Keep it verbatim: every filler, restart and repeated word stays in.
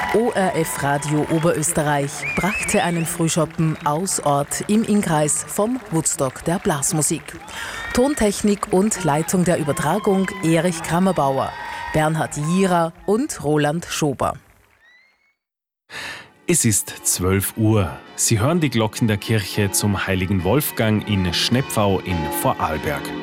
O R F Radio Oberösterreich brachte einen Frühschoppen aus Ort im Innkreis vom Woodstock der Blasmusik. Tontechnik und Leitung der Übertragung Erich Krammerbauer, Bernhard Jira und Roland Schober. Es ist zwölf Uhr. Sie hören die Glocken der Kirche zum Heiligen Wolfgang in Schnepfau in Vorarlberg.